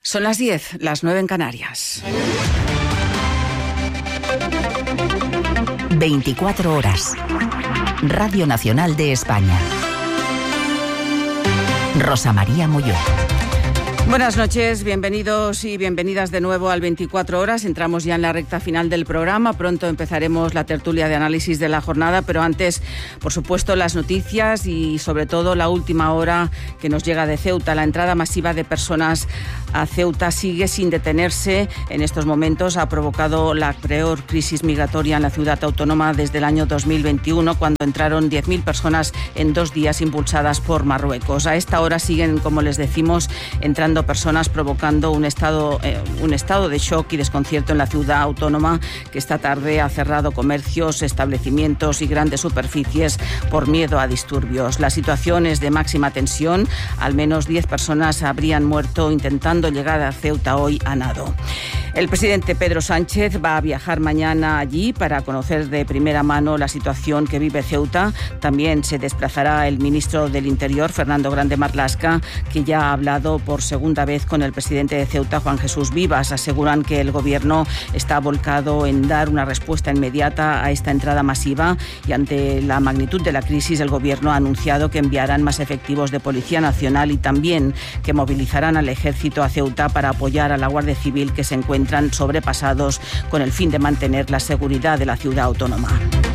Son las 10, las 9 en Canarias. 24 horas. Radio Nacional de España. Rosa María Molló. Buenas noches, bienvenidos y bienvenidas de nuevo al 24 horas. Entramos ya en la recta final del programa. Pronto empezaremos la tertulia de análisis de la jornada, pero antes, por supuesto, las noticias y sobre todo la última hora que nos llega de Ceuta. La entrada masiva de personas a Ceuta sigue sin detenerse. En estos momentos ha provocado la peor crisis migratoria en la ciudad autónoma desde el año 2021, cuando entraron 10.000 personas en 2 días impulsadas por Marruecos. A esta hora siguen, como les decimos, entrando personas, provocando un estado de shock y desconcierto en la ciudad autónoma, que esta tarde ha cerrado comercios, establecimientos y grandes superficies por miedo a disturbios. La situación es de máxima tensión. Al menos 10 personas habrían muerto intentando llegar a Ceuta hoy a nado. El presidente Pedro Sánchez va a viajar mañana allí para conocer de primera mano la situación que vive Ceuta. También se desplazará el ministro del Interior, Fernando Grande Marlaska, que ya ha hablado por segunda vez con el presidente de Ceuta, Juan Jesús Vivas. Aseguran que el gobierno está volcado en dar una respuesta inmediata a esta entrada masiva, y ante la magnitud de la crisis el gobierno ha anunciado que enviarán más efectivos de Policía Nacional y también que movilizarán al Ejército a Ceuta para apoyar a la Guardia Civil, que se encuentran sobrepasados con el fin de mantener la seguridad de la ciudad autónoma.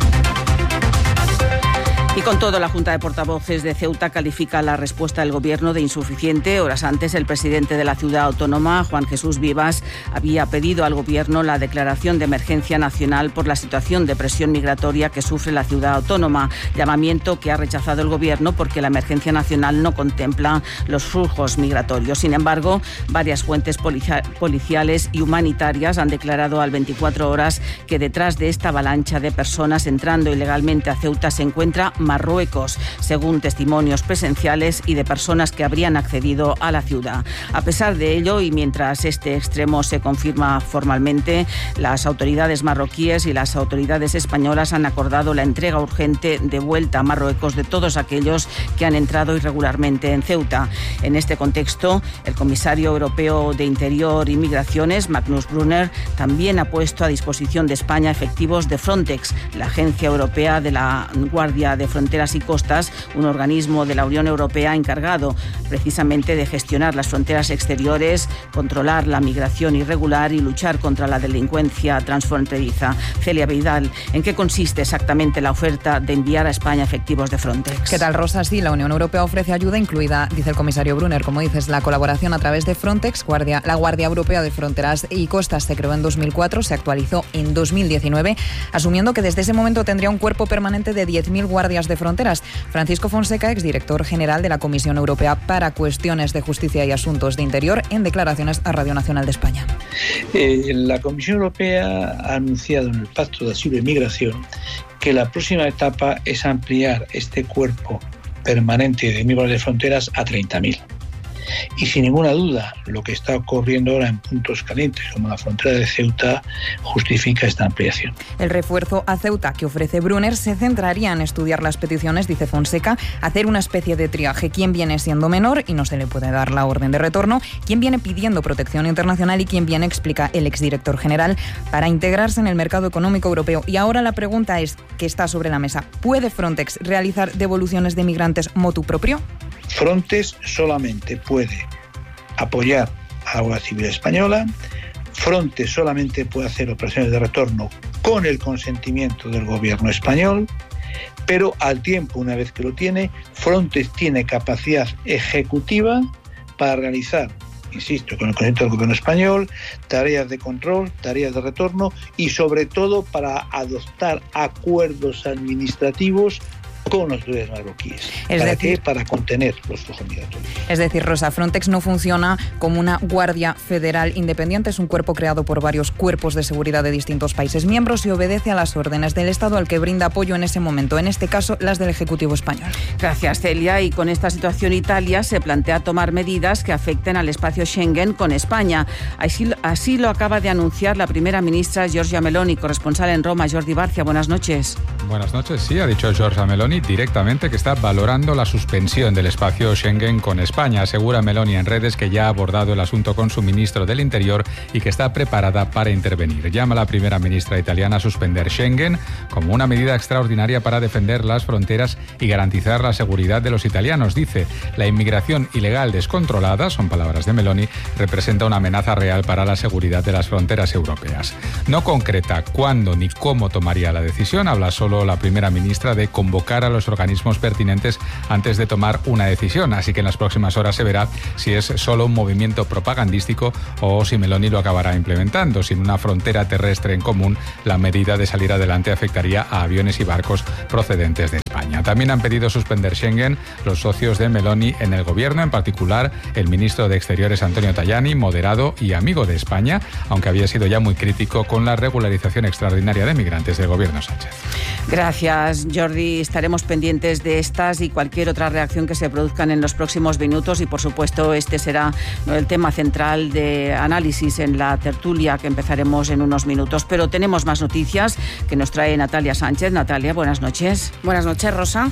Y con todo, la Junta de Portavoces de Ceuta califica la respuesta del Gobierno de insuficiente. Horas antes, el presidente de la ciudad autónoma, Juan Jesús Vivas, había pedido al Gobierno la declaración de emergencia nacional por la situación de presión migratoria que sufre la ciudad autónoma, llamamiento que ha rechazado el Gobierno porque la emergencia nacional no contempla los flujos migratorios. Sin embargo, varias fuentes policiales y humanitarias han declarado al 24 horas que detrás de esta avalancha de personas entrando ilegalmente a Ceuta se encuentra Marruecos, según testimonios presenciales y de personas que habrían accedido a la ciudad. A pesar de ello, y mientras este extremo se confirma formalmente, las autoridades marroquíes y las autoridades españolas han acordado la entrega urgente de vuelta a Marruecos de todos aquellos que han entrado irregularmente en Ceuta. En este contexto, el comisario europeo de Interior y Migraciones, Magnus Brunner, también ha puesto a disposición de España efectivos de Frontex, la Agencia Europea de la Guardia de Fronteras y Costas, un organismo de la Unión Europea encargado precisamente de gestionar las fronteras exteriores, controlar la migración irregular y luchar contra la delincuencia transfronteriza. Celia Vidal, ¿en qué consiste exactamente la oferta de enviar a España efectivos de Frontex? ¿Qué tal, Rosa? Sí, la Unión Europea ofrece ayuda, incluida, dice el comisario Brunner, como dices, la colaboración a través de Frontex. La Guardia Europea de Fronteras y Costas se creó en 2004, se actualizó en 2019, asumiendo que desde ese momento tendría un cuerpo permanente de 10.000 guardias de fronteras. Francisco Fonseca, exdirector general de la Comisión Europea para Cuestiones de Justicia y Asuntos de Interior, en declaraciones a Radio Nacional de España. La Comisión Europea ha anunciado en el Pacto de Asilo y Migración que la próxima etapa es ampliar este cuerpo permanente de miembros de fronteras a 30.000. Y sin ninguna duda, lo que está ocurriendo ahora en puntos calientes, como la frontera de Ceuta, justifica esta ampliación. El refuerzo a Ceuta que ofrece Brunner se centraría en estudiar las peticiones, dice Fonseca, hacer una especie de triaje. ¿Quién viene siendo menor y no se le puede dar la orden de retorno? ¿Quién viene pidiendo protección internacional? Y quién viene, explica el exdirector general, para integrarse en el mercado económico europeo. Y ahora la pregunta es, que está sobre la mesa, ¿puede Frontex realizar devoluciones de migrantes motu propio? Frontex solamente puede apoyar a la Guardia Civil Española. Frontex solamente puede hacer operaciones de retorno con el consentimiento del gobierno español, pero al tiempo, una vez que lo tiene, Frontex tiene capacidad ejecutiva para realizar, insisto, con el consentimiento del gobierno español, tareas de control, tareas de retorno y sobre todo para adoptar acuerdos administrativos con los autoridades marroquíes. ¿Para qué? Para contener los flujos migratorios. Es decir, Rosa, Frontex no funciona como una guardia federal independiente, es un cuerpo creado por varios cuerpos de seguridad de distintos países miembros y obedece a las órdenes del Estado al que brinda apoyo en ese momento, en este caso las del Ejecutivo español. Gracias, Celia. Y con esta situación, Italia se plantea tomar medidas que afecten al espacio Schengen con España. Así lo acaba de anunciar la primera ministra Giorgia Meloni. Corresponsal en Roma, Jordi Barcia, buenas noches. Buenas noches, sí, ha dicho Giorgia Meloni Meloni directamente que está valorando la suspensión del espacio Schengen con España. Asegura Meloni en redes que ya ha abordado el asunto con su ministro del Interior y que está preparada para intervenir. Llama a la primera ministra italiana a suspender Schengen como una medida extraordinaria para defender las fronteras y garantizar la seguridad de los italianos. Dice, la inmigración ilegal descontrolada, son palabras de Meloni, representa una amenaza real para la seguridad de las fronteras europeas. No concreta cuándo ni cómo tomaría la decisión. Habla solo la primera ministra de convocar a los organismos pertinentes antes de tomar una decisión. Así que en las próximas horas se verá si es solo un movimiento propagandístico o si Meloni lo acabará implementando. Sin una frontera terrestre en común, la medida de salir adelante afectaría a aviones y barcos procedentes de España. También han pedido suspender Schengen los socios de Meloni en el gobierno, en particular el ministro de Exteriores Antonio Tajani, moderado y amigo de España, aunque había sido ya muy crítico con la regularización extraordinaria de migrantes del gobierno Sánchez. Gracias, Jordi. Estaremos pendientes de estas y cualquier otra reacción que se produzcan en los próximos minutos y, por supuesto, este será el tema central de análisis en la tertulia que empezaremos en unos minutos. Pero tenemos más noticias que nos trae Natalia Sánchez. Natalia, buenas noches. Buenas noches, Rosa.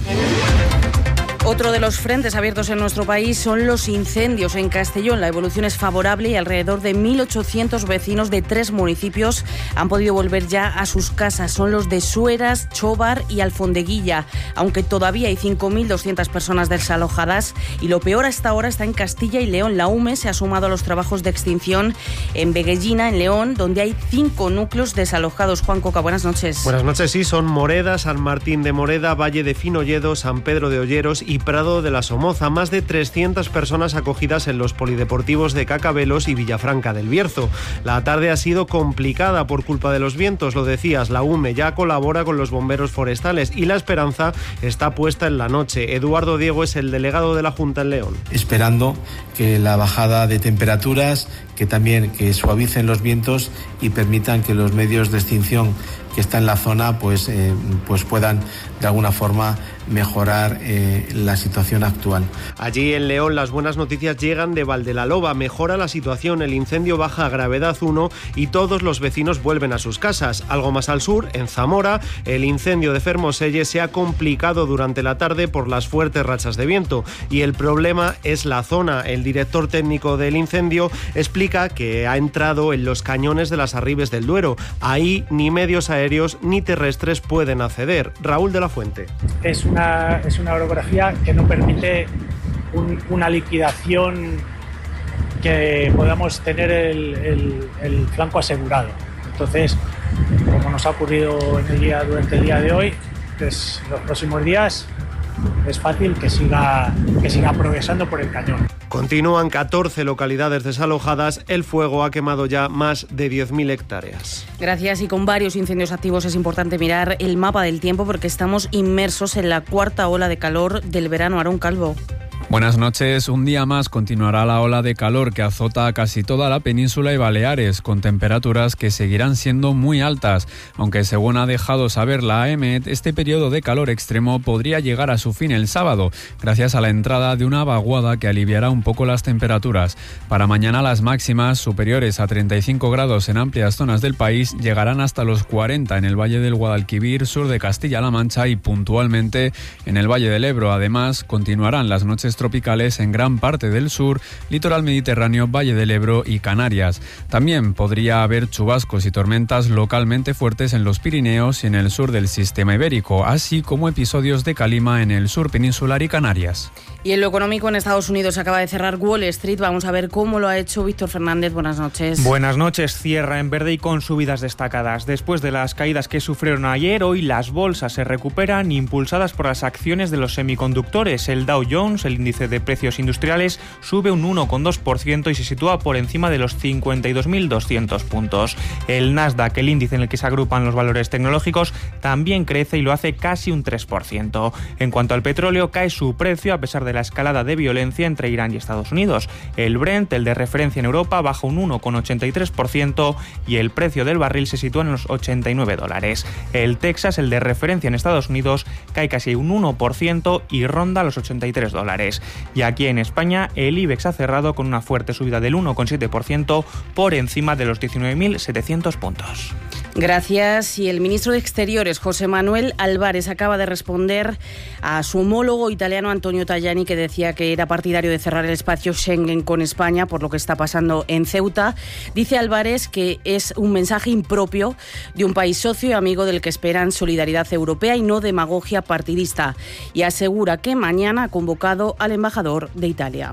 Otro de los frentes abiertos en nuestro país son los incendios en Castellón. La evolución es favorable y alrededor de 1.800 vecinos de 3 municipios han podido volver ya a sus casas. Son los de Sueras, Chobar y Alfondeguilla, aunque todavía hay 5.200 personas desalojadas y lo peor hasta ahora está en Castilla y León. La UME se ha sumado a los trabajos de extinción en Veguellina, en León, donde hay 5 núcleos desalojados. Juan Coca, buenas noches. Buenas noches, sí, son Moreda, San Martín de Moreda, Valle de Finolledo, San Pedro de Olleros y Prado de la Somoza. Más de 300 personas acogidas en los polideportivos de Cacabelos y Villafranca del Bierzo. La tarde ha sido complicada por culpa de los vientos, lo decías, la UME ya colabora con los bomberos forestales y la esperanza está puesta en la noche. Eduardo Diego es el delegado de la Junta en León. Esperando que la bajada de temperaturas, que suavicen los vientos y permitan que los medios de extinción que están en la zona pues puedan de alguna forma mejorar la situación actual. Allí en León las buenas noticias llegan de Valdelaloba. Mejora la situación, el incendio baja a gravedad 1 y todos los vecinos vuelven a sus casas. Algo más al sur, en Zamora, el incendio de Fermoselle se ha complicado durante la tarde por las fuertes rachas de viento y el problema es la zona. El director técnico del incendio explica que ha entrado en los cañones de las Arribes del Duero. Ahí ni medios aéreos ni terrestres pueden acceder. Raúl de la Fuente. Es una orografía que no permite una liquidación que podamos tener el flanco asegurado. Entonces, como nos ha ocurrido durante el día de hoy, pues los próximos días es fácil que siga progresando por el cañón. Continúan 14 localidades desalojadas. El fuego ha quemado ya más de 10.000 hectáreas. Gracias. Y con varios incendios activos es importante mirar el mapa del tiempo porque estamos inmersos en la cuarta ola de calor del verano. Aarón Calvo. Buenas noches. Un día más continuará la ola de calor que azota a casi toda la península y Baleares, con temperaturas que seguirán siendo muy altas. Aunque según ha dejado saber la AEMET, este periodo de calor extremo podría llegar a su fin el sábado, gracias a la entrada de una vaguada que aliviará un poco las temperaturas. Para mañana las máximas, superiores a 35 grados en amplias zonas del país, llegarán hasta los 40 en el Valle del Guadalquivir, sur de Castilla-La Mancha y puntualmente en el Valle del Ebro. Además, continuarán las noches tropicales en gran parte del sur, litoral mediterráneo, Valle del Ebro y Canarias. También podría haber chubascos y tormentas localmente fuertes en los Pirineos y en el sur del sistema ibérico, así como episodios de calima en el sur peninsular y Canarias. Y en lo económico, en Estados Unidos acaba de cerrar Wall Street. Vamos a ver cómo lo ha hecho Víctor Fernández. Buenas noches. Buenas noches. Cierra en verde y con subidas destacadas. Después de las caídas que sufrieron ayer, hoy las bolsas se recuperan impulsadas por las acciones de los semiconductores. El Dow Jones, el índice de precios industriales, sube un 1,2% y se sitúa por encima de los 52.200 puntos. El Nasdaq, el índice en el que se agrupan los valores tecnológicos, también crece y lo hace casi un 3%. En cuanto al petróleo, cae su precio a pesar de la escalada de violencia entre Irán y Estados Unidos. El Brent, el de referencia en Europa, baja un 1,83% y el precio del barril se sitúa en los $89. El Texas, el de referencia en Estados Unidos, cae casi un 1% y ronda los $83. índices. Y aquí en España, el IBEX ha cerrado con una fuerte subida del 1,7% por encima de los 19.700 puntos. Gracias. Y el ministro de Exteriores, José Manuel Álvarez, acaba de responder a su homólogo italiano Antonio Tajani, que decía que era partidario de cerrar el espacio Schengen con España por lo que está pasando en Ceuta. Dice Álvarez que es un mensaje impropio de un país socio y amigo del que esperan solidaridad europea y no demagogia partidista. Y asegura que mañana ha convocado al embajador de Italia.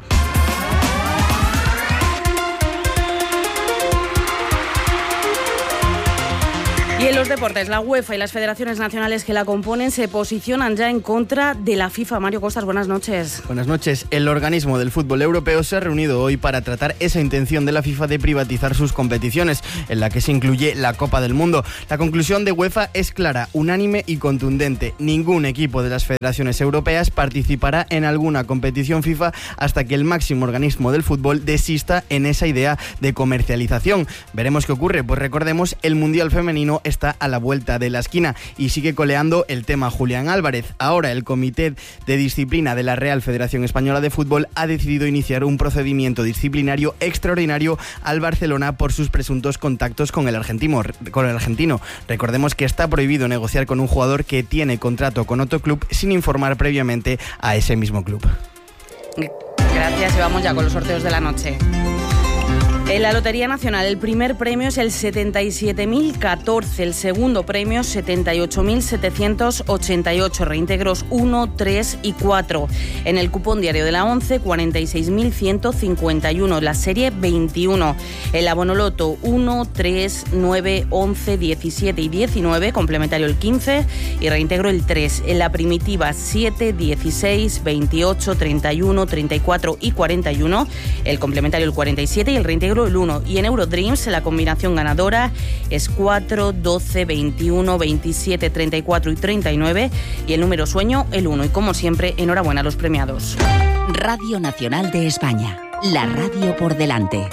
Y en los deportes, la UEFA y las federaciones nacionales que la componen se posicionan ya en contra de la FIFA. Mario Costas, buenas noches. Buenas noches. El organismo del fútbol europeo se ha reunido hoy para tratar esa intención de la FIFA de privatizar sus competiciones, en la que se incluye la Copa del Mundo. La conclusión de UEFA es clara, unánime y contundente. Ningún equipo de las federaciones europeas participará en alguna competición FIFA hasta que el máximo organismo del fútbol desista en esa idea de comercialización. Veremos qué ocurre, pues recordemos, el Mundial Femenino está a la vuelta de la esquina y sigue coleando el tema Julián Álvarez. Ahora el Comité de Disciplina de la Real Federación Española de Fútbol ha decidido iniciar un procedimiento disciplinario extraordinario al Barcelona por sus presuntos contactos con el argentino. Recordemos que está prohibido negociar con un jugador que tiene contrato con otro club sin informar previamente a ese mismo club. Gracias y vamos ya con los sorteos de la noche. En la Lotería Nacional el primer premio es el 77.014, el segundo premio 78.788, reintegros 1, 3 y 4. En el cupón diario de la 11, 46.151, la serie 21. El abonoloto 1, 3, 9, 11, 17 y 19, complementario el 15 y reintegro el 3. En la primitiva 7, 16, 28, 31, 34 y 41, el complementario el 47 y el reintegro el 1. Y en Eurodreams la combinación ganadora es 4, 12, 21, 27, 34 y 39 y el número sueño el 1. Y como siempre, enhorabuena a los premiados. Radio Nacional de España, la radio por delante.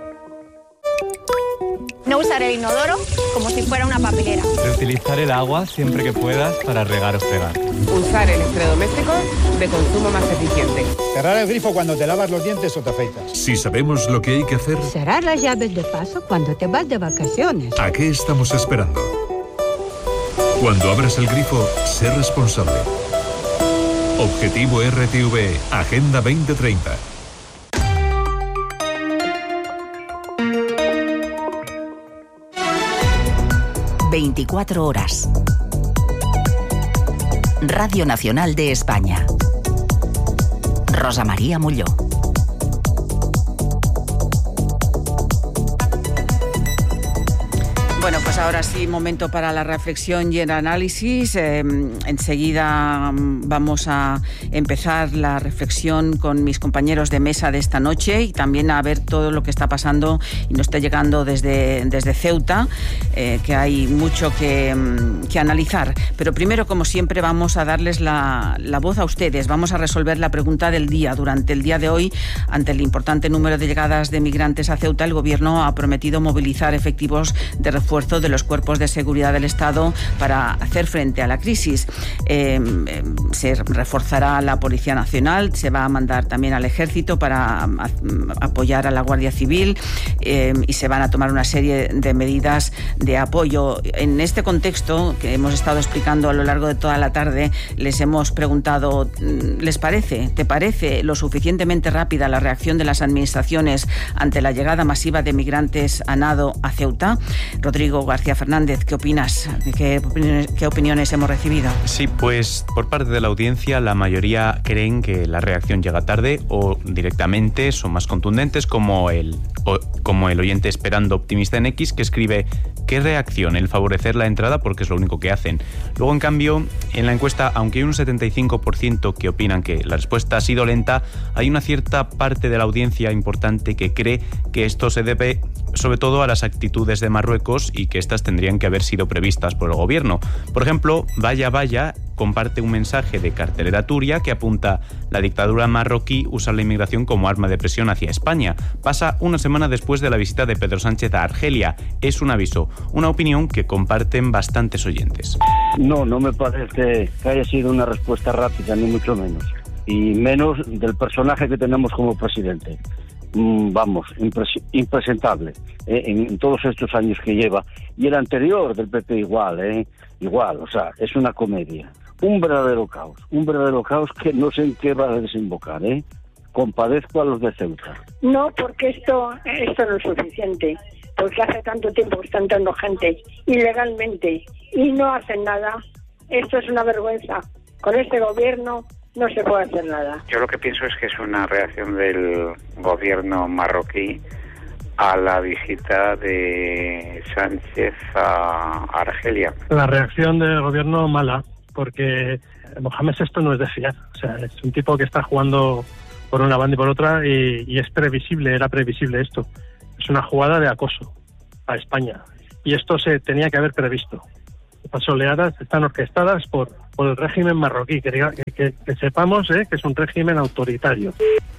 No usar el inodoro como si fuera una papelera. Reutilizar el agua siempre que puedas para regar o fregar. Usar electrodomésticos de consumo más eficiente. Cerrar el grifo cuando te lavas los dientes o te afeitas. Si sabemos lo que hay que hacer... Cerrar las llaves de paso cuando te vas de vacaciones. ¿A qué estamos esperando? Cuando abras el grifo, sé responsable. Objetivo RTV, Agenda 2030. ...24 horas. Radio Nacional de España. Rosa María Molló. Bueno, pues ahora sí, momento para la reflexión y el análisis. Enseguida vamos a empezar la reflexión con mis compañeros de mesa de esta noche y también a ver todo lo que está pasando y nos está llegando desde Ceuta, que hay mucho que analizar. Pero primero, como siempre, vamos a darles la voz a ustedes. Vamos a resolver la pregunta del día. Durante el día de hoy, ante el importante número de llegadas de migrantes a Ceuta, el Gobierno ha prometido movilizar efectivos de refuerzo de los cuerpos de seguridad del Estado para hacer frente a la crisis. Se reforzará la Policía Nacional, se va a mandar también al Ejército para apoyar a la Guardia Civil y se van a tomar una serie de medidas de apoyo. En este contexto que hemos estado explicando a lo largo de toda la tarde, les hemos preguntado, ¿te parece lo suficientemente rápida la reacción de las administraciones ante la llegada masiva de migrantes a nado a Ceuta? Rodrigo García Fernández, ¿qué opinas? ¿Qué opiniones hemos recibido? Sí, pues por parte de la audiencia la mayoría creen que la reacción llega tarde o directamente son más contundentes, como el oyente Esperando Optimista en X, que escribe: ¿qué reacción? El favorecer la entrada porque es lo único que hacen. Luego, en cambio, en la encuesta, aunque hay un 75% que opinan que la respuesta ha sido lenta, hay una cierta parte de la audiencia importante que cree que esto se debe sobre todo a las actitudes de Marruecos y que estas tendrían que haber sido previstas por el gobierno. Por ejemplo, Vaya Vaya comparte un mensaje de Cartelera Turia que apunta: la dictadura marroquí usa la inmigración como arma de presión hacia España. Pasa una semana después de la visita de Pedro Sánchez a Argelia. Es un aviso. Una opinión que comparten bastantes oyentes. No me parece que haya sido una respuesta rápida, ni mucho menos. y menos del personaje que tenemos como presidente. Vamos, impresentable en todos estos años que lleva. Y el anterior del PP igual, o sea, es una comedia. Un verdadero caos que no sé en qué va a desembocar, Compadezco a los de Ceuta. No, porque esto no es suficiente, porque hace tanto tiempo que está entrando gente ilegalmente y no hacen nada. Esto es una vergüenza. Con este gobierno no se puede hacer nada. Yo lo que pienso es que es una reacción del gobierno marroquí a la visita de Sánchez a Argelia. La reacción del gobierno mala, porque Mohamed VI no es de fiar. O sea, es un tipo que está jugando por una banda y por otra y es previsible, era previsible esto. Es una jugada de acoso a España y esto se tenía que haber previsto. Estas oleadas están orquestadas por el régimen marroquí, que sepamos que es un régimen autoritario.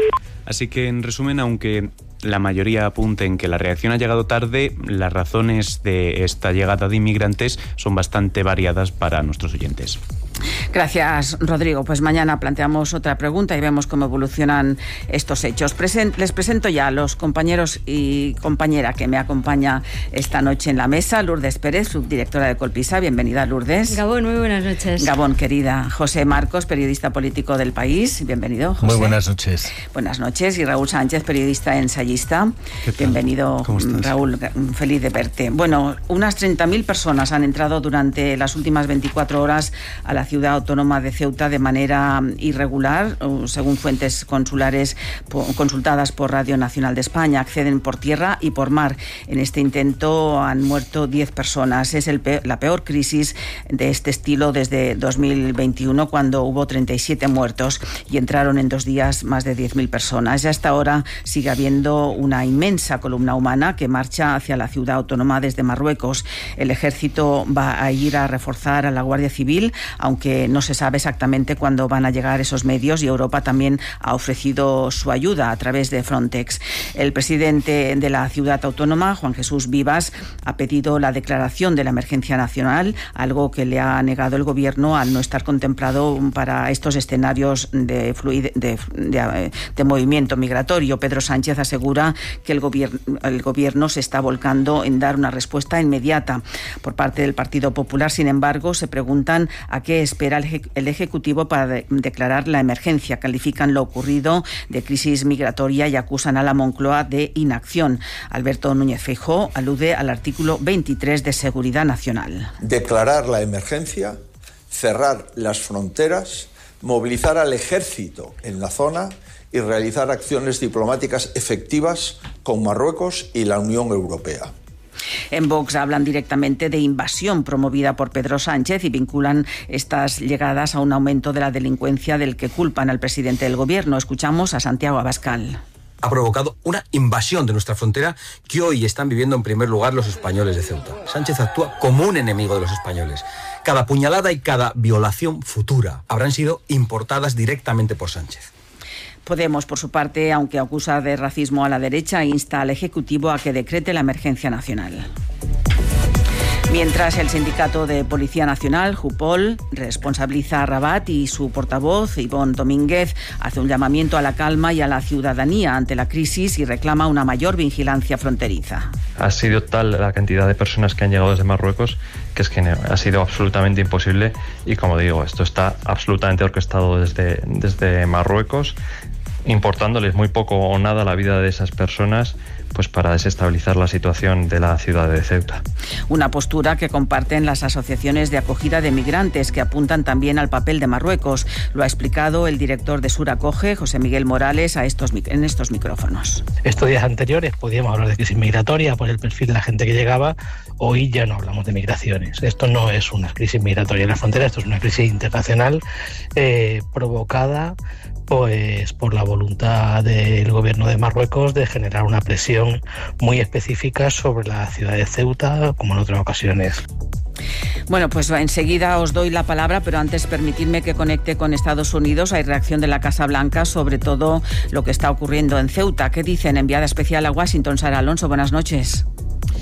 Así que, en resumen, aunque la mayoría apunte en que la reacción ha llegado tarde, las razones de esta llegada de inmigrantes son bastante variadas para nuestros oyentes. Gracias, Rodrigo. Pues mañana planteamos otra pregunta y vemos cómo evolucionan estos hechos. Les presento ya a los compañeros y compañera que me acompaña esta noche en la mesa. Lourdes Pérez, subdirectora de Colpisa. Bienvenida, Lourdes. Gabón, muy buenas noches. Gabón, querida. José Marcos, periodista político del País. Bienvenido, José. Muy buenas noches. Buenas noches. Y Raúl Sánchez, periodista ensayista. Bienvenido, Raúl. Feliz de verte. Bueno, unas 30.000 personas han entrado durante las últimas 24 horas a la ciudad autónoma de Ceuta de manera irregular, según fuentes consulares consultadas por Radio Nacional de España. Acceden por tierra y por mar. En este intento han muerto 10 personas. Es la peor crisis de este estilo desde 2021, cuando hubo 37 muertos y entraron en 2 días más de 10.000 personas. Ya hasta ahora sigue habiendo una inmensa columna humana que marcha hacia la ciudad autónoma desde Marruecos. El ejército va a ir a reforzar a la Guardia Civil, aunque no se sabe exactamente cuándo van a llegar esos medios, y Europa también ha ofrecido su ayuda a través de Frontex. El presidente de la ciudad autónoma, Juan Jesús Vivas, ha pedido la declaración de la emergencia nacional, algo que le ha negado el gobierno al no estar contemplado para estos escenarios de movimiento migratorio. Pedro Sánchez asegura que el gobierno se está volcando en dar una respuesta inmediata. Por parte del Partido Popular, sin embargo, se preguntan a qué espera el Ejecutivo para declarar la emergencia. Califican lo ocurrido de crisis migratoria y acusan a la Moncloa de inacción. Alberto Núñez Feijóo alude al artículo 23 de Seguridad Nacional. Declarar la emergencia, cerrar las fronteras, movilizar al ejército en la zona y realizar acciones diplomáticas efectivas con Marruecos y la Unión Europea. En Vox hablan directamente de invasión promovida por Pedro Sánchez y vinculan estas llegadas a un aumento de la delincuencia del que culpan al presidente del gobierno. Escuchamos a Santiago Abascal. Ha provocado una invasión de nuestra frontera que hoy están viviendo en primer lugar los españoles de Ceuta. Sánchez actúa como un enemigo de los españoles. Cada puñalada y cada violación futura habrán sido importadas directamente por Sánchez. Podemos, por su parte, aunque acusa de racismo a la derecha, insta al Ejecutivo a que decrete la emergencia nacional. Mientras el sindicato de Policía Nacional, JUPOL, responsabiliza a Rabat y su portavoz, Ivonne Domínguez, hace un llamamiento a la calma y a la ciudadanía ante la crisis y reclama una mayor vigilancia fronteriza. Ha sido tal la cantidad de personas que han llegado desde Marruecos que es que ha sido absolutamente imposible y, como digo, esto está absolutamente orquestado desde Marruecos, importándoles muy poco o nada la vida de esas personas, pues para desestabilizar la situación de la ciudad de Ceuta. Una postura que comparten las asociaciones de acogida de migrantes, que apuntan también al papel de Marruecos. Lo ha explicado el director de Sur Acoge, José Miguel Morales, en estos micrófonos. Estos días anteriores podíamos hablar de crisis migratoria por el perfil de la gente que llegaba. Hoy ya no hablamos de migraciones. Esto no es una crisis migratoria en la frontera, esto es una crisis internacional provocada pues por la voluntad del gobierno de Marruecos de generar una presión muy específica sobre la ciudad de Ceuta, como en otras ocasiones. Bueno, pues enseguida os doy la palabra, pero antes permitidme que conecte con Estados Unidos. Hay reacción de la Casa Blanca sobre todo lo que está ocurriendo en Ceuta. ¿Qué dicen? Enviada especial a Washington, Sara Alonso, buenas noches.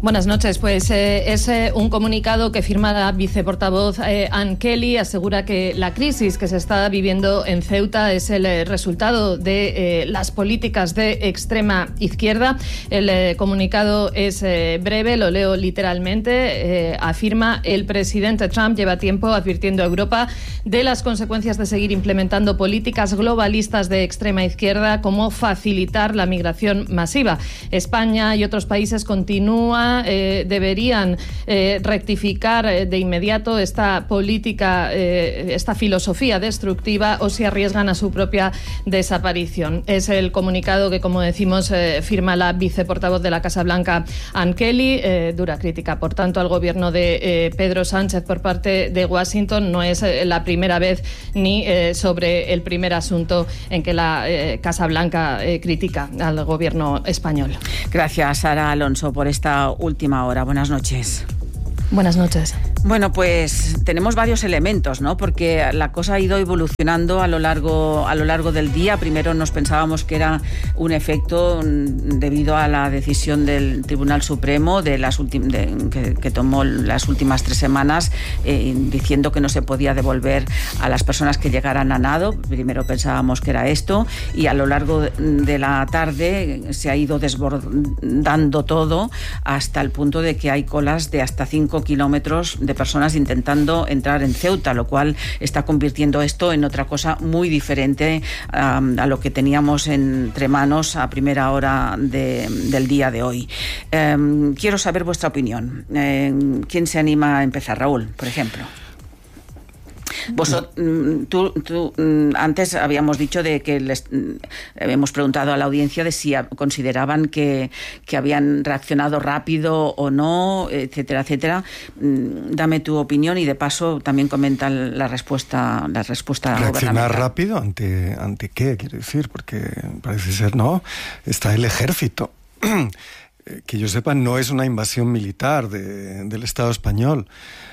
Buenas noches. Pues es un comunicado que firma la viceportavoz Ann Kelly. Asegura que la crisis que se está viviendo en Ceuta es el resultado de las políticas de extrema izquierda. El comunicado es breve, lo leo literalmente. Afirma: el presidente Trump lleva tiempo advirtiendo a Europa de las consecuencias de seguir implementando políticas globalistas de extrema izquierda, como facilitar la migración masiva. España y otros países deberían rectificar de inmediato esta política, esta filosofía destructiva, o se arriesgan a su propia desaparición. Es el comunicado que, como decimos, firma la viceportavoz de la Casa Blanca, Ann Kelly. Dura crítica, por tanto, al gobierno de Pedro Sánchez por parte de Washington. No es la primera vez ni sobre el primer asunto en que la Casa Blanca critica al gobierno español. Gracias, Sara Alonso, por esta última hora. Buenas noches. Buenas noches. Bueno, pues tenemos varios elementos, ¿no? Porque la cosa ha ido evolucionando a lo largo del día. Primero nos pensábamos que era un efecto debido a la decisión del Tribunal Supremo que tomó las últimas 3 semanas, diciendo que no se podía devolver a las personas que llegaran a nado. Primero pensábamos que era esto, y a lo largo de la tarde se ha ido desbordando todo hasta el punto de que hay colas de hasta 5 kilómetros de personas intentando entrar en Ceuta, lo cual está convirtiendo esto en otra cosa muy diferente a lo que teníamos entre manos a primera hora del día de hoy. Quiero saber vuestra opinión. ¿Quién se anima a empezar? Raúl, por ejemplo. Tú antes habíamos dicho de que habíamos preguntado a la audiencia de si consideraban que habían reaccionado rápido o no, etcétera, etcétera. Dame tu opinión y de paso también comenta la respuesta ¿Reaccionar rápido ante qué? Quiero decir, porque parece ser, ¿no? Está el ejército. Que yo sepa, no es una invasión militar del Estado español.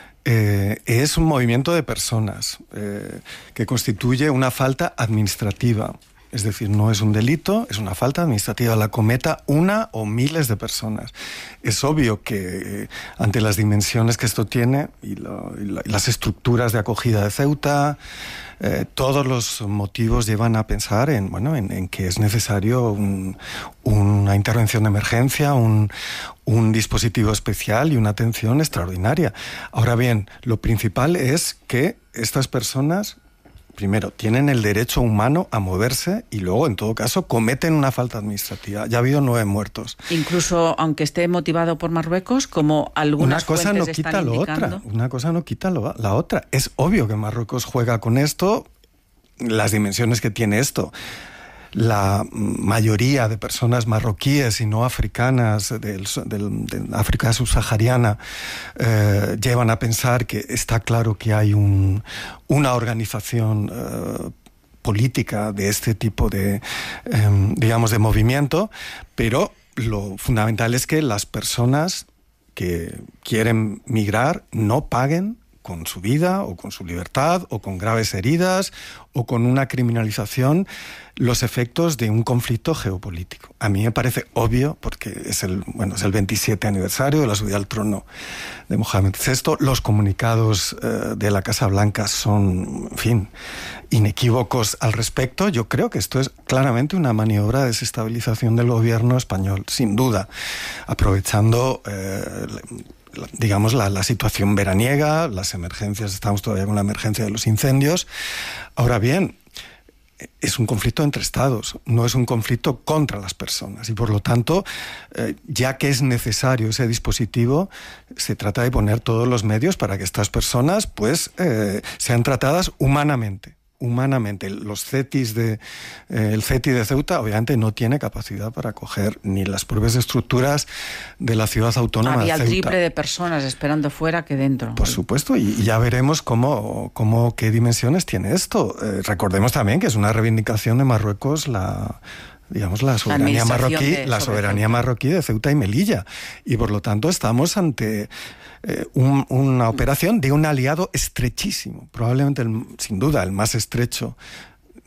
Es un movimiento de personas que constituye una falta administrativa. Es decir, no es un delito, es una falta administrativa. La cometa una o miles de personas. Es obvio que ante las dimensiones que esto tiene y las estructuras de acogida de Ceuta, todos los motivos llevan a pensar en que es necesario una intervención de emergencia, un dispositivo especial y una atención extraordinaria. Ahora bien, lo principal es que estas personas, primero, tienen el derecho humano a moverse y luego, en todo caso, cometen una falta administrativa. Ya ha habido 9 muertos. Incluso aunque esté motivado por Marruecos, como algunas fuentes están indicando. Una cosa no quita la otra. Es obvio que Marruecos juega con esto, las dimensiones que tiene esto. La mayoría de personas marroquíes y no africanas de África subsahariana llevan a pensar que está claro que hay una organización política de este tipo de movimiento, pero lo fundamental es que las personas que quieren migrar no paguen con su vida o con su libertad o con graves heridas o con una criminalización los efectos de un conflicto geopolítico. A mí me parece obvio, porque es el 27 aniversario de la subida al trono de Mohamed VI. Los comunicados de la Casa Blanca son, en fin, inequívocos al respecto. Yo creo que esto es claramente una maniobra de desestabilización del gobierno español, sin duda, aprovechando la situación veraniega, las emergencias, estamos todavía con la emergencia de los incendios. Ahora bien, es un conflicto entre estados, no es un conflicto contra las personas, y por lo tanto, ya que es necesario ese dispositivo, se trata de poner todos los medios para que estas personas sean tratadas humanamente. Los CETIs el CETI de Ceuta obviamente no tiene capacidad para acoger ni las propias estructuras de la ciudad autónoma de Ceuta. Había el triple de personas esperando fuera que dentro. Por supuesto, y ya veremos qué dimensiones tiene esto. Recordemos también que es una reivindicación de Marruecos la soberanía marroquí de Ceuta y Melilla, y por lo tanto estamos ante una operación de un aliado estrechísimo, probablemente sin duda el más estrecho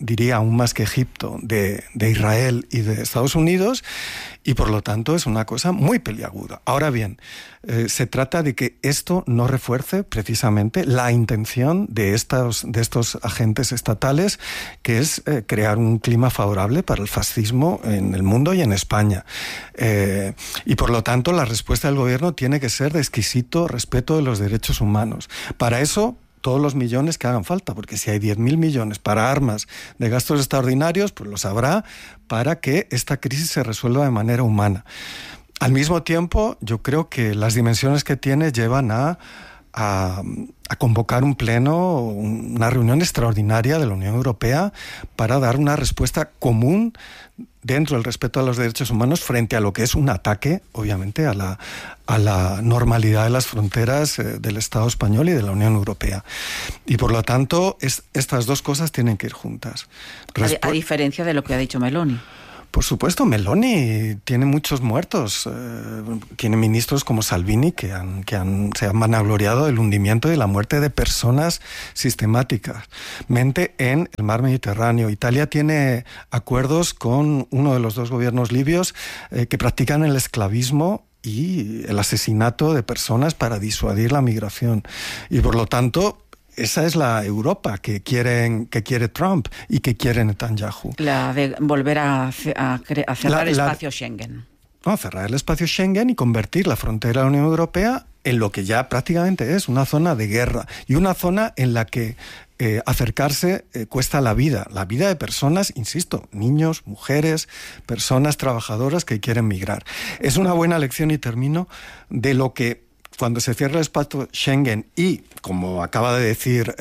diría aún más que Egipto, de Israel y de Estados Unidos, y por lo tanto es una cosa muy peliaguda. Ahora bien, se trata de que esto no refuerce precisamente la intención de estos agentes estatales, que es crear un clima favorable para el fascismo en el mundo y en España. Y por lo tanto la respuesta del gobierno tiene que ser de exquisito respeto de los derechos humanos. Para eso, todos los millones que hagan falta, porque si hay 10.000 millones para armas de gastos extraordinarios, pues los habrá para que esta crisis se resuelva de manera humana. Al mismo tiempo, yo creo que las dimensiones que tiene llevan a convocar un pleno, una reunión extraordinaria de la Unión Europea para dar una respuesta común dentro del respeto a los derechos humanos frente a lo que es un ataque, obviamente, a la normalidad de las fronteras del Estado español y de la Unión Europea. Y por lo tanto, estas dos cosas tienen que ir juntas. A diferencia de lo que ha dicho Meloni. Por supuesto, Meloni tiene muchos muertos. Tiene ministros como Salvini que se han vanagloriado del hundimiento y de la muerte de personas sistemáticamente en el mar Mediterráneo. Italia tiene acuerdos con uno de los dos gobiernos libios que practican el esclavismo y el asesinato de personas para disuadir la migración. Y por lo tanto, esa es la Europa que quiere Trump y que quiere Netanyahu. La de volver a cerrar el espacio Schengen. No, cerrar el espacio Schengen y convertir la frontera de la Unión Europea en lo que ya prácticamente es una zona de guerra y una zona en la que acercarse cuesta la vida de personas, insisto, niños, mujeres, personas trabajadoras que quieren migrar. Es una buena lección, y termino, de lo que cuando se cierra el espacio Schengen y, como acaba de decir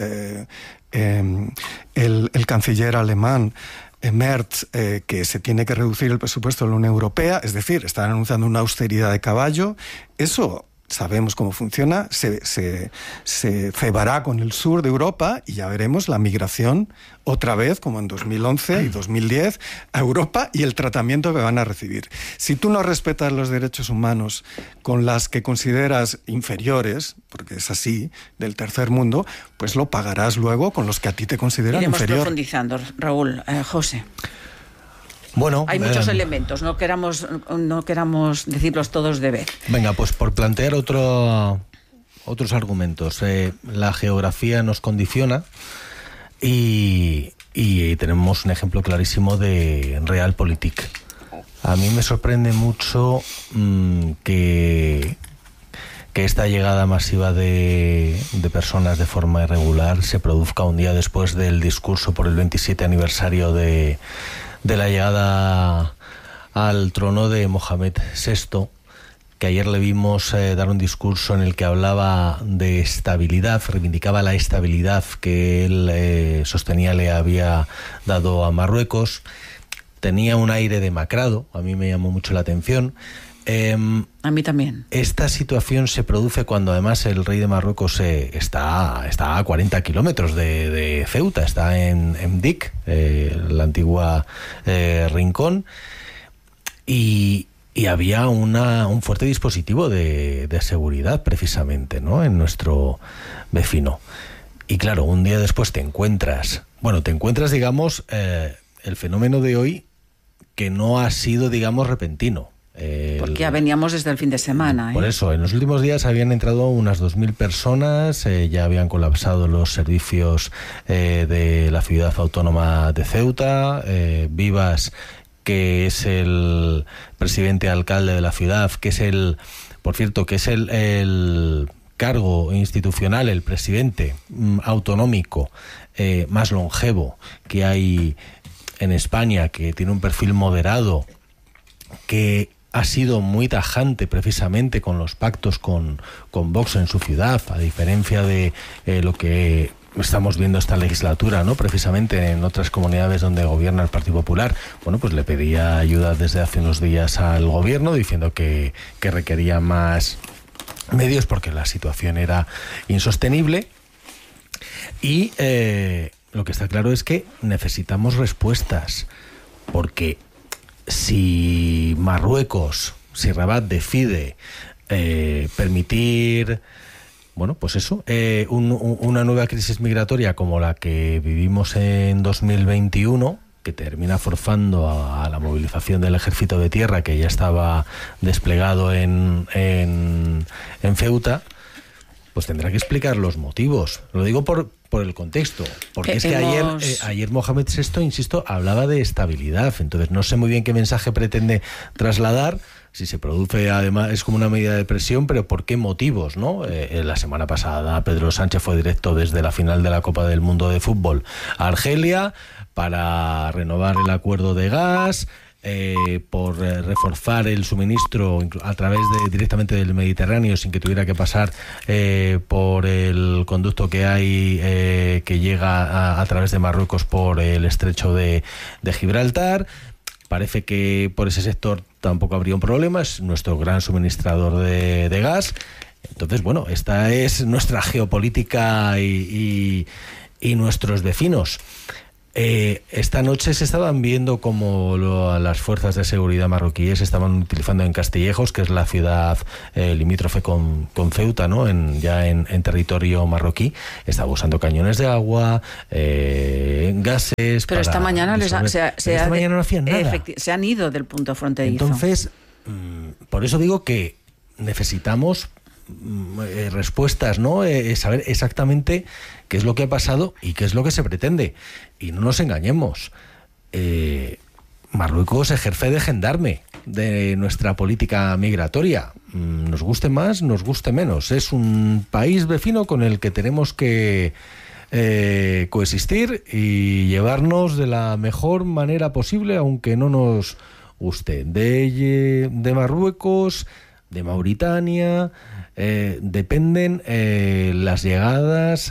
el canciller alemán Merz, que se tiene que reducir el presupuesto de la Unión Europea, es decir, están anunciando una austeridad de caballo, eso sabemos cómo funciona, se cebará con el sur de Europa y ya veremos la migración otra vez, como en 2011 y 2010, a Europa y el tratamiento que van a recibir. Si tú no respetas los derechos humanos con las que consideras inferiores, porque es así, del tercer mundo, pues lo pagarás luego con los que a ti te consideran inferior. Iremos profundizando, Raúl. José. Bueno, hay muchos elementos, no queramos decirlos todos de vez. Venga, pues por plantear otros argumentos. La geografía nos condiciona y tenemos un ejemplo clarísimo de Realpolitik. A mí me sorprende mucho que esta llegada masiva de personas de forma irregular se produzca un día después del discurso por el 27 aniversario de la llegada al trono de Mohamed VI, que ayer le vimos dar un discurso en el que hablaba de estabilidad, reivindicaba la estabilidad que él sostenía le había dado a Marruecos. Tenía un aire demacrado, a mí me llamó mucho la atención. A mí también. Esta situación se produce cuando además el rey de Marruecos está a 40 kilómetros de Ceuta, está en Dic, la antigua Rincón, y había un fuerte dispositivo de seguridad precisamente, ¿no?, en nuestro vecino. Y claro, un día después te encuentras, digamos, el fenómeno de hoy que no ha sido, digamos, repentino. Porque ya veníamos desde el fin de semana. Por eso, en los últimos días habían entrado unas 2.000 personas, ya habían colapsado los servicios de la ciudad autónoma de Ceuta. Vivas, que es el presidente alcalde de la ciudad, que es el cargo institucional, el presidente autonómico más longevo que hay en España, que tiene un perfil moderado, que ha sido muy tajante precisamente con los pactos con Vox en su ciudad, a diferencia de lo que estamos viendo esta legislatura, ¿no?, precisamente en otras comunidades donde gobierna el Partido Popular. Bueno, pues le pedía ayuda desde hace unos días al gobierno, diciendo que requería más medios porque la situación era insostenible. Y lo que está claro es que necesitamos respuestas, porque si Rabat decide permitir bueno, pues eso, una nueva crisis migratoria como la que vivimos en 2021, que termina forzando a la movilización del ejército de tierra que ya estaba desplegado en Ceuta, pues tendrá que explicar los motivos. Lo digo por el contexto, porque es que ayer Mohamed VI, insisto, hablaba de estabilidad, entonces no sé muy bien qué mensaje pretende trasladar, si se produce, además, es como una medida de presión, pero ¿por qué motivos, no? La semana pasada Pedro Sánchez fue directo desde la final de la Copa del Mundo de Fútbol a Argelia para renovar el acuerdo de gas, por reforzar el suministro a través directamente del Mediterráneo sin que tuviera que pasar por el conducto que hay que llega a través de Marruecos por el estrecho de Gibraltar. Parece que por ese sector tampoco habría un problema, es nuestro gran suministrador de gas. Entonces, bueno, esta es nuestra geopolítica y nuestros vecinos. Esta noche se estaban viendo como las fuerzas de seguridad marroquíes estaban utilizando en Castillejos, que es la ciudad limítrofe con Ceuta, ¿no? Ya en territorio marroquí, estaba usando cañones de agua, gases. Pero esta mañana mañana no hacían nada. Se han ido del punto fronterizo. Entonces, por eso digo que necesitamos respuestas, ¿no? Saber exactamente qué es lo que ha pasado y qué es lo que se pretende. Y no nos engañemos. Marruecos ejerce de gendarme de nuestra política migratoria. Nos guste más, nos guste menos. Es un país vecino con el que tenemos que coexistir y llevarnos de la mejor manera posible, aunque no nos guste. De Marruecos, de Mauritania, dependen las llegadas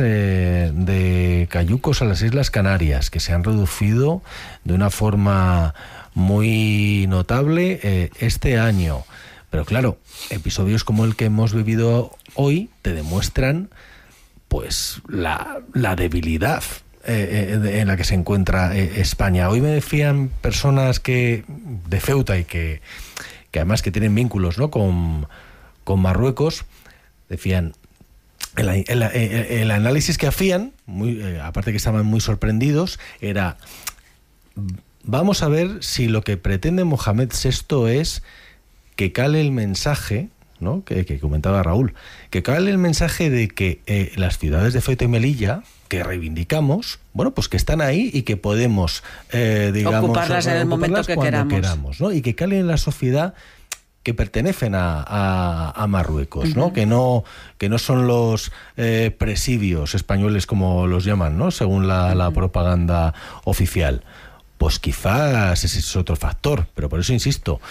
de cayucos a las Islas Canarias, que se han reducido de una forma muy notable este año. Pero claro, episodios como el que hemos vivido hoy te demuestran pues la debilidad en la que se encuentra España. Hoy me decían personas de Ceuta y que además que tienen vínculos, ¿no?, con Marruecos, decían, el análisis que hacían, aparte que estaban muy sorprendidos, era: vamos a ver si lo que pretende Mohamed VI es que cale el mensaje, ¿no?, que comentaba Raúl, que cale el mensaje de que las ciudades de Ceuta y Melilla, que reivindicamos, bueno, pues que están ahí y que podemos, ocuparlas en el momento que queramos, ¿no? Y que cale en la sociedad que pertenecen a Marruecos, ¿no? Uh-huh. Que no son los presidios españoles, como los llaman, ¿no?, según la propaganda oficial. Pues quizás ese es otro factor, pero por eso insisto,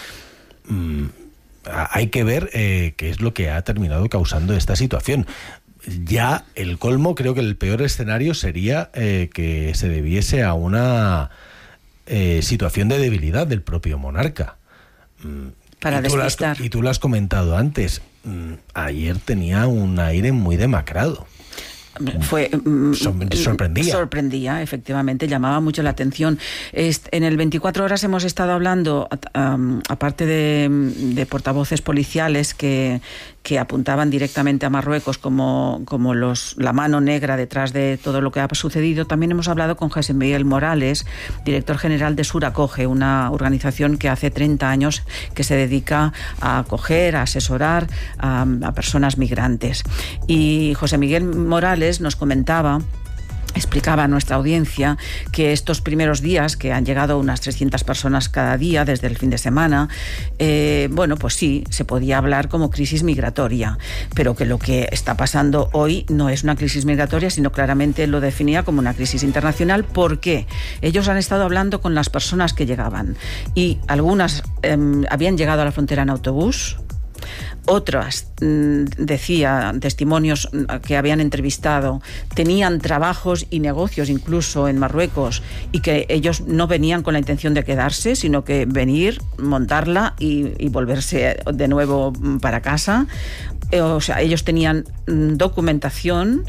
hay que ver qué es lo que ha terminado causando esta situación. Ya el colmo, creo que el peor escenario sería que se debiese a una situación de debilidad del propio monarca. Para despistar. Y tú lo has comentado antes, ayer tenía un aire muy demacrado. Sorprendía, efectivamente, llamaba mucho la atención. En el 24 horas hemos estado hablando, aparte de portavoces policiales que apuntaban directamente a Marruecos como la mano negra detrás de todo lo que ha sucedido. También hemos hablado con José Miguel Morales, director general de Suracoge, una organización que hace 30 años que se dedica a acoger, a asesorar a personas migrantes. Y José Miguel Morales nos explicaba a nuestra audiencia que estos primeros días, que han llegado unas 300 personas cada día desde el fin de semana, bueno, pues sí, se podía hablar como crisis migratoria, pero que lo que está pasando hoy no es una crisis migratoria, sino claramente lo definía como una crisis internacional, porque ellos han estado hablando con las personas que llegaban y algunas habían llegado a la frontera en autobús. Otras, decía, testimonios que habían entrevistado, tenían trabajos y negocios incluso en Marruecos y que ellos no venían con la intención de quedarse, sino que venir, montarla y volverse de nuevo para casa. O sea, ellos tenían documentación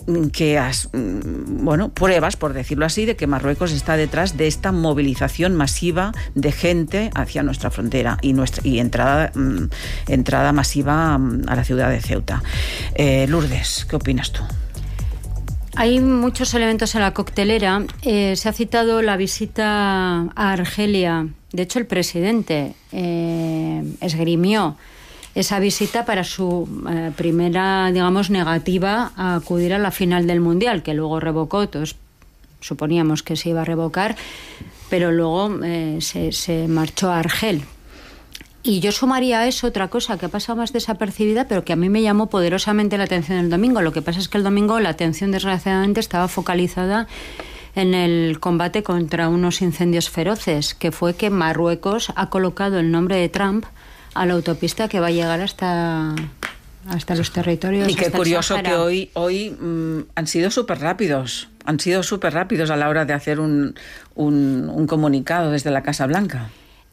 pruebas, por decirlo así, de que Marruecos está detrás de esta movilización masiva de gente hacia nuestra frontera y entrada entrada masiva a la ciudad de Ceuta. Lourdes, ¿qué opinas tú? Hay muchos elementos en la coctelera. Se ha citado la visita a Argelia. De hecho, el presidente esgrimió esa visita para su primera, digamos, negativa a acudir a la final del Mundial, que luego revocó. Todos suponíamos que se iba a revocar, pero luego se marchó a Argel. Y yo sumaría a eso otra cosa que ha pasado más desapercibida, pero que a mí me llamó poderosamente la atención el domingo. Lo que pasa es que el domingo la atención, desgraciadamente, estaba focalizada en el combate contra unos incendios feroces, que fue que Marruecos ha colocado el nombre de Trump a la autopista que va a llegar hasta los territorios. Y qué curioso que hoy han sido súper rápidos. Han sido súper rápidos a la hora de hacer un comunicado desde la Casa Blanca.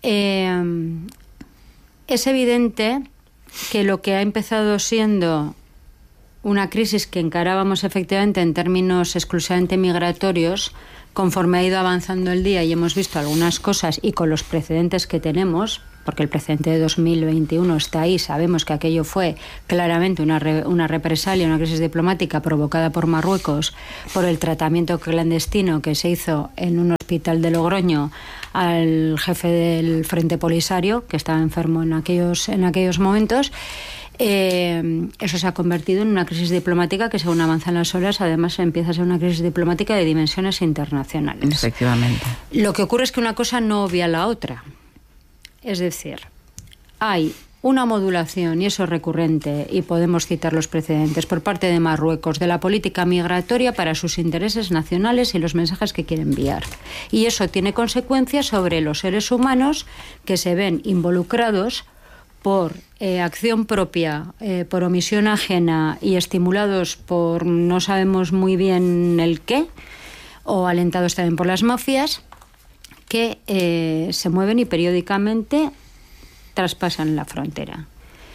Es evidente que lo que ha empezado siendo una crisis que encarábamos efectivamente en términos exclusivamente migratorios, conforme ha ido avanzando el día y hemos visto algunas cosas y con los precedentes que tenemos, porque el precedente de 2021 está ahí, sabemos que aquello fue claramente una represalia, una crisis diplomática provocada por Marruecos por el tratamiento clandestino que se hizo en un hospital de Logroño al jefe del Frente Polisario, que estaba enfermo en aquellos momentos. Eso se ha convertido en una crisis diplomática que, según avanzan las horas, además empieza a ser una crisis diplomática de dimensiones internacionales. Efectivamente. Lo que ocurre es que una cosa no obvia la otra. Es decir, hay una modulación, y eso es recurrente, y podemos citar los precedentes, por parte de Marruecos, de la política migratoria para sus intereses nacionales y los mensajes que quiere enviar. Y eso tiene consecuencias sobre los seres humanos que se ven involucrados por acción propia, por omisión ajena y estimulados por no sabemos muy bien el qué, o alentados también por las mafias, que se mueven y periódicamente traspasan la frontera.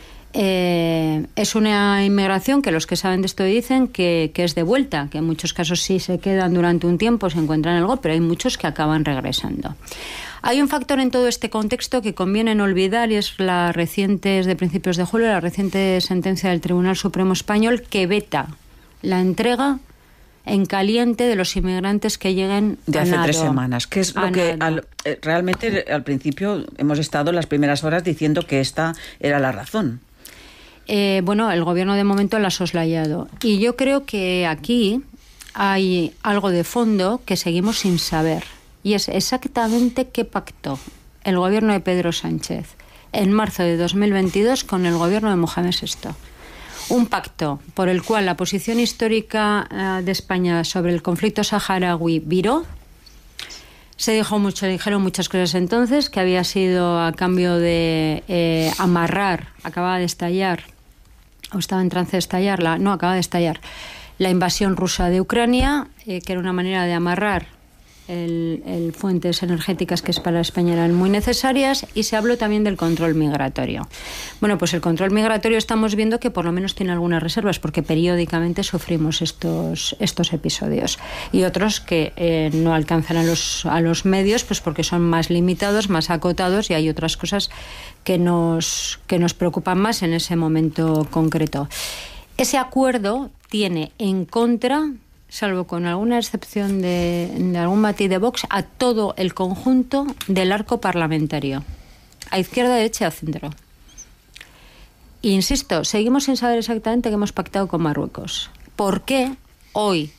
Es una inmigración que los que saben de esto dicen que es de vuelta, que en muchos casos sí se quedan durante un tiempo, se encuentran algo, pero hay muchos que acaban regresando. Hay un factor en todo este contexto que conviene no olvidar, y es de principios de julio, la reciente sentencia del Tribunal Supremo Español que veta la entrega en caliente de los inmigrantes que lleguen de hace 3 semanas, que es lo que realmente al principio hemos estado en las primeras horas diciendo que esta era la razón. Bueno, el gobierno de momento la ha soslayado, y yo creo que aquí hay algo de fondo que seguimos sin saber, y es exactamente qué pactó el gobierno de Pedro Sánchez en marzo de 2022 con el gobierno de Mohamed VI. Un pacto por el cual la posición histórica de España sobre el conflicto saharaui viró. Dijeron muchas cosas entonces, que había sido a cambio de amarrar, acababa de estallar, o estaba en trance de estallar, acaba de estallar la invasión rusa de Ucrania, que era una manera de amarrar fuentes energéticas que para España eran muy necesarias, y se habló también del control migratorio. Bueno, pues el control migratorio estamos viendo que por lo menos tiene algunas reservas, porque periódicamente sufrimos estos episodios, y otros que no alcanzan a los medios, pues porque son más limitados, más acotados, y hay otras cosas que nos preocupan más en ese momento concreto. Ese acuerdo tiene en contra, salvo con alguna excepción de algún matiz de Vox, a todo el conjunto del arco parlamentario, a izquierda, derecha y a centro. E insisto, seguimos sin saber exactamente qué hemos pactado con Marruecos. ¿Por qué hoy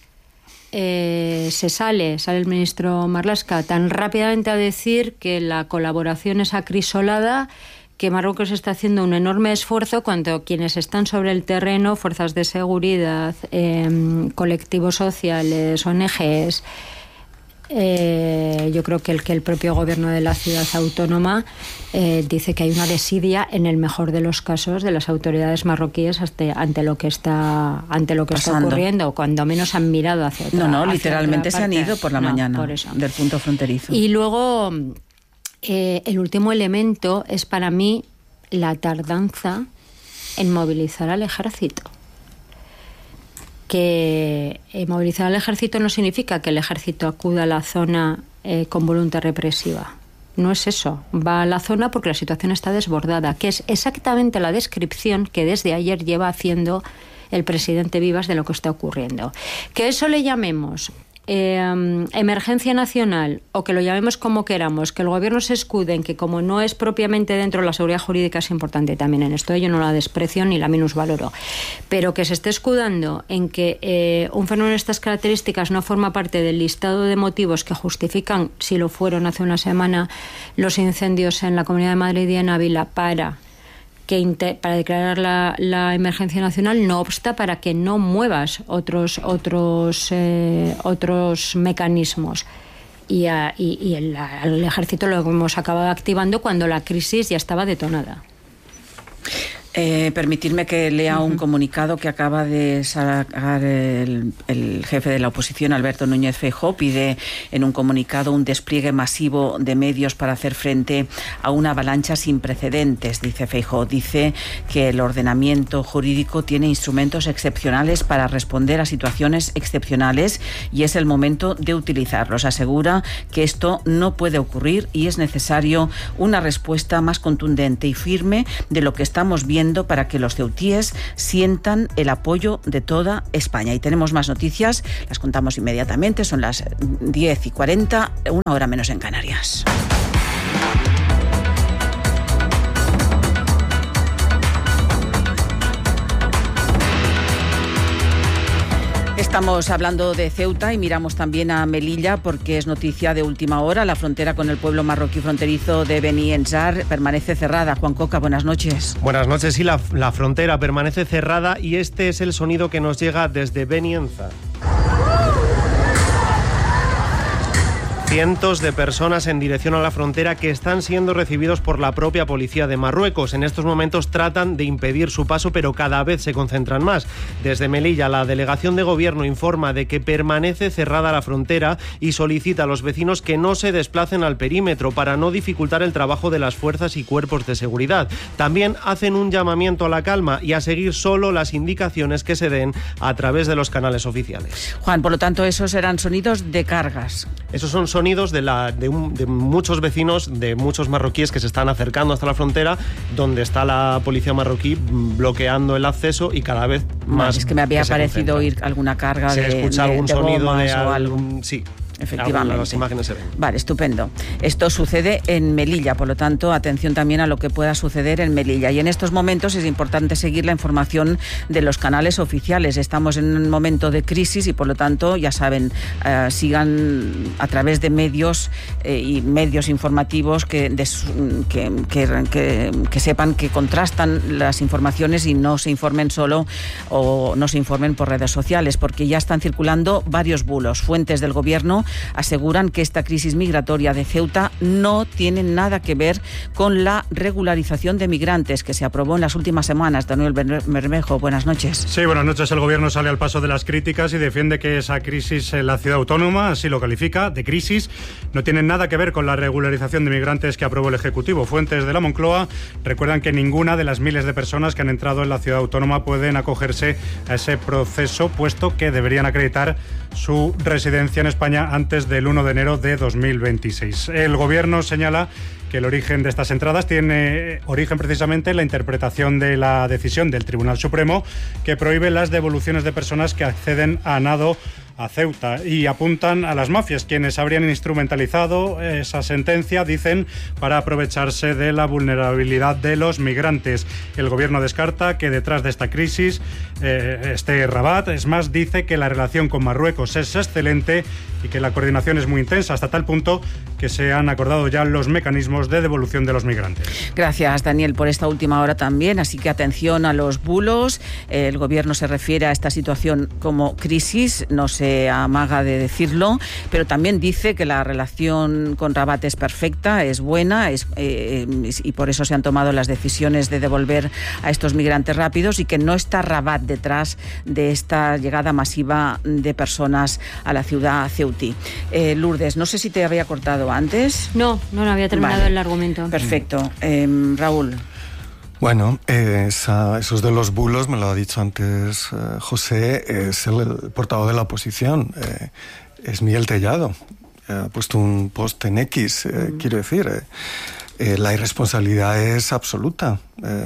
sale el ministro Marlaska tan rápidamente a decir que la colaboración es acrisolada, que Marruecos está haciendo un enorme esfuerzo cuando quienes están sobre el terreno, fuerzas de seguridad, colectivos sociales, ONGs, yo creo que el propio gobierno de la ciudad autónoma dice que hay una desidia, en el mejor de los casos, de las autoridades marroquíes ante lo que está ocurriendo, cuando menos han mirado hacia otra. Literalmente se han ido por la mañana por eso. Del punto fronterizo. Y luego el último elemento es para mí la tardanza en movilizar al ejército. Que movilizar al ejército no significa que el ejército acuda a la zona con voluntad represiva. no es eso. Va a la zona porque la situación está desbordada, que es exactamente la descripción que desde ayer lleva haciendo el presidente Vivas de lo que está ocurriendo. Que eso le llamemos emergencia nacional o que lo llamemos como queramos, que el gobierno se escude en que como no es propiamente dentro de la seguridad jurídica, es importante también en esto, yo no la desprecio ni la minusvaloro, pero que se esté escudando en que un fenómeno de estas características no forma parte del listado de motivos que justifican, si lo fueron hace una semana, los incendios en la Comunidad de Madrid y en Ávila para declarar la emergencia nacional, no obsta para que no muevas otros mecanismos. Y el ejército lo hemos acabado activando cuando la crisis ya estaba detonada. Permitidme que lea un comunicado que acaba de sacar el jefe de la oposición, Alberto Núñez Feijóo. Pide en un comunicado un despliegue masivo de medios para hacer frente a una avalancha sin precedentes, dice Feijóo. Dice que el ordenamiento jurídico tiene instrumentos excepcionales para responder a situaciones excepcionales y es el momento de utilizarlos. Asegura que esto no puede ocurrir y es necesario una respuesta más contundente y firme de lo que estamos viendo para que los ceutíes sientan el apoyo de toda España. Y tenemos más noticias, las contamos inmediatamente, son las 10:40, 1 hora menos en Canarias. Estamos hablando de Ceuta y miramos también a Melilla porque es noticia de última hora. La frontera con el pueblo marroquí fronterizo de Beni Enzar permanece cerrada. Juan Coca, buenas noches. Buenas noches. Sí, la frontera permanece cerrada y este es el sonido que nos llega desde Beni Enzar. Cientos de personas en dirección a la frontera que están siendo recibidos por la propia policía de Marruecos. En estos momentos tratan de impedir su paso, pero cada vez se concentran más. Desde Melilla, la delegación de gobierno informa de que permanece cerrada la frontera y solicita a los vecinos que no se desplacen al perímetro para no dificultar el trabajo de las fuerzas y cuerpos de seguridad. También hacen un llamamiento a la calma y a seguir solo las indicaciones que se den a través de los canales oficiales. Juan, por lo tanto, esos eran sonidos de cargas. Esos son sonidos de muchos vecinos, de muchos marroquíes que se están acercando hasta la frontera, donde está la policía marroquí bloqueando el acceso y cada vez más. Es que me había parecido oír alguna carga se escucha algún sonido de algo. Sí. Efectivamente. Las imágenes se ven. Vale, estupendo. Esto sucede en Melilla, por lo tanto, atención también a lo que pueda suceder en Melilla. Y en estos momentos es importante seguir la información de los canales oficiales. Estamos en un momento de crisis y, por lo tanto, ya saben, sigan a través de medios y medios informativos que sepan que contrastan las informaciones y no se informen solo o no se informen por redes sociales, porque ya están circulando varios bulos. Fuentes del gobierno aseguran que esta crisis migratoria de Ceuta no tiene nada que ver con la regularización de migrantes que se aprobó en las últimas semanas. Daniel Bermejo, buenas noches. Sí, buenas noches. El gobierno sale al paso de las críticas y defiende que esa crisis en la ciudad autónoma, así lo califica, de crisis, no tiene nada que ver con la regularización de migrantes que aprobó el Ejecutivo. Fuentes de la Moncloa recuerdan que ninguna de las miles de personas que han entrado en la ciudad autónoma pueden acogerse a ese proceso, puesto que deberían acreditar su residencia en España antes del 1 de enero de 2026. El gobierno señala que el origen de estas entradas tiene origen precisamente en la interpretación de la decisión del Tribunal Supremo que prohíbe las devoluciones de personas que acceden a nado a Ceuta y apuntan a las mafias, quienes habrían instrumentalizado esa sentencia, dicen, para aprovecharse de la vulnerabilidad de los migrantes. El gobierno descarta que detrás de esta crisis esté Rabat. Es más, dice que la relación con Marruecos es excelente y que la coordinación es muy intensa, hasta tal punto que se han acordado ya los mecanismos de devolución de los migrantes. Gracias, Daniel, por esta última hora también. Así que atención a los bulos. El gobierno se refiere a esta situación como crisis, no se amaga de decirlo, pero también dice que la relación con Rabat es perfecta, es buena, y por eso se han tomado las decisiones de devolver a estos migrantes rápidos y que no está Rabat detrás de esta llegada masiva de personas a la ciudad ceutí. Lourdes, no sé si te había cortado antes. No había terminado el argumento. Perfecto. Raúl. Bueno, esos de los bulos, me lo ha dicho antes José, es el portavoz de la oposición, es Miguel Tellado. ha puesto un post en X, quiero decir, la irresponsabilidad es absoluta.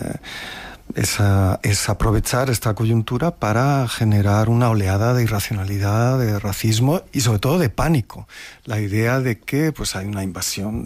Es aprovechar esta coyuntura para generar una oleada de irracionalidad, de racismo y sobre todo de pánico. La idea de que pues hay una invasión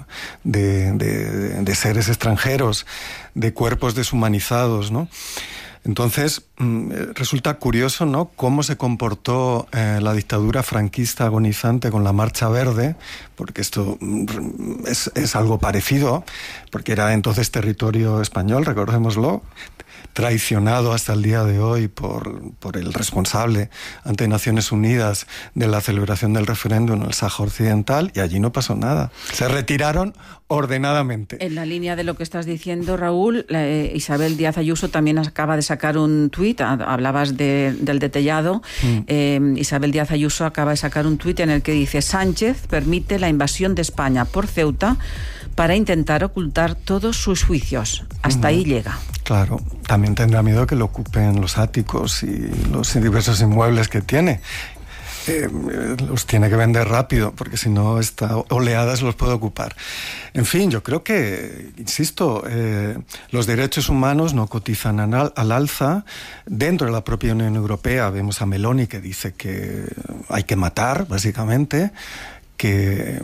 de seres extranjeros, de cuerpos deshumanizados, ¿no? Entonces, resulta curioso, ¿no?, cómo se comportó la dictadura franquista agonizante con la Marcha Verde, porque esto es algo parecido, porque era entonces territorio español, recordémoslo, traicionado hasta el día de hoy por el responsable ante Naciones Unidas de la celebración del referéndum en el Sáhara Occidental, y allí no pasó nada. Se retiraron ordenadamente. En la línea de lo que estás diciendo, Raúl, Isabel Díaz Ayuso también acaba de sacar un tuit, hablabas del de Tellado, Isabel Díaz Ayuso acaba de sacar un tuit en el que dice: Sánchez permite la invasión de España por Ceuta para intentar ocultar todos sus juicios. Hasta ahí llega. Claro, también tendrá miedo que lo ocupen los áticos y los diversos inmuebles que tiene. Los tiene que vender rápido, porque si no, esta oleada se los puede ocupar. En fin, yo creo que, insisto, los derechos humanos no cotizan al alza. Dentro de la propia Unión Europea vemos a Meloni, que dice que hay que matar, básicamente, que